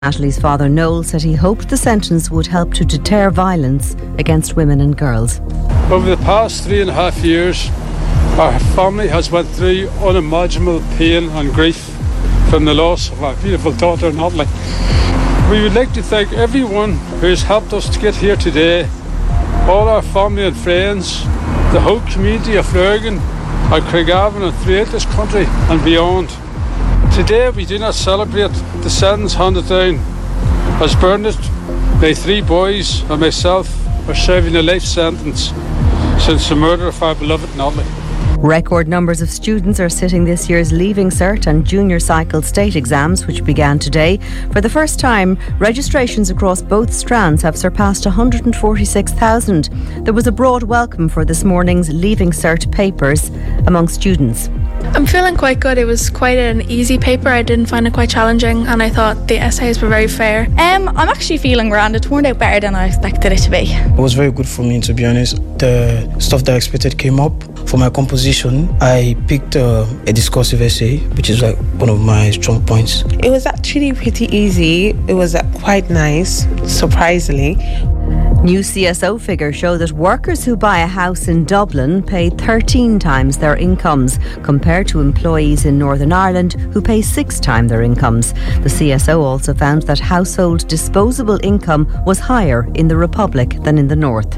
Natalie's father, Noel, said he hoped the sentence would help to deter violence against women and girls. Over the past 3.5 years, our family has went through unimaginable pain and grief from the loss of our beautiful daughter, Natalie. We would like to thank everyone who has helped us to get here today, all our family and friends, the whole community of Lurgan, our Craigavon and throughout this country and beyond. Today we do not celebrate the sentence handed down, as Bernard, my 3 boys and myself are serving a life sentence since the murder of our beloved Natalie. Record numbers of students are sitting this year's Leaving Cert and Junior Cycle State exams, which began today. For the first time, registrations across both strands have surpassed 146,000. There was a broad welcome for this morning's Leaving Cert papers among students. I'm feeling quite good. It was quite an easy paper. I didn't find it quite challenging, and I thought the essays were very fair. I'm actually feeling grand. It turned out better than I expected it to be. It was very good for me, to be honest. The stuff that I expected came up. For my composition, I picked a discursive essay, which is like one of my strong points. It was actually pretty easy. It was quite nice, surprisingly. New CSO figures show that workers who buy a house in Dublin pay 13 times their incomes, compared to employees in Northern Ireland who pay 6 times their incomes. The CSO also found that household disposable income was higher in the Republic than in the North.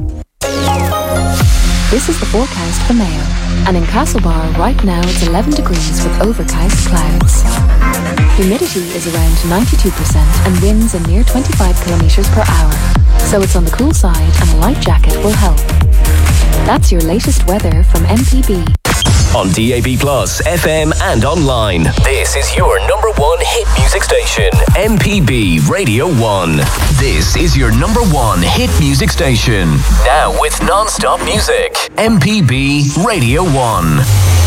This is the forecast for Mayo. And in Castlebar, right now it's 11 degrees with overcast clouds. Humidity is around 92% and winds are near 25 kilometres per hour. So it's on the cool side and a light jacket will help. That's your latest weather from MPB. On DAB+, FM and online. This is your number 1 hit music station, MPB Radio 1. This is your number 1 hit music station. Now with non-stop music, MPB Radio 1.